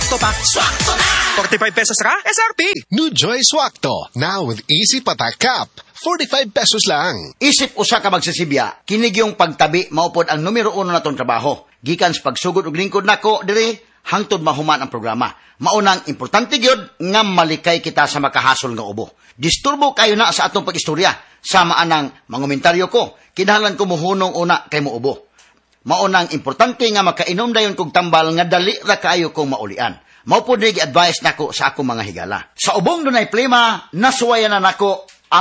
Swakto pa. Swakto na! 45 pesos ra, SRP. New Joy Swakto, now with Easy Patak Cup. 45 pesos lang. Isip usa ka magsisibya, kinig yung pagtabi maupod ang numero 1 natong trabaho. Gikan sa pagsugod og lingkod nako diri hangtod mahuman ang programa. Maunang importante gyud nga malikay kita sa makahasol nga ubo. Disturbo kayo na sa atong pagistorya. Sama anang mangomentaryo ko. Kinahanglan ko muhunong una kay muubo. Maunang importante nga makainom dayon kog tambal nga dali ra kaayo kong maulian. Mao pod ni gi-advise nako sa akong mga higala. Sa ubong dunay plema, nasuwayan na nako